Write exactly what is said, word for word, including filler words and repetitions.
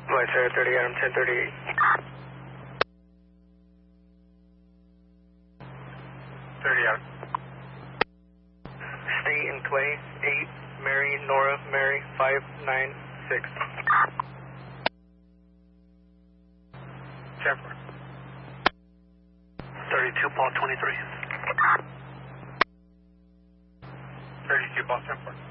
White Sarah thirty, Adam ten thirty-eight. thirty Adam. Stay in Clay, eight, Mary, Nora, Mary, five nine six. Jennifer. thirty-two, Paul twenty-three. thirty-two, Paul Jennifer.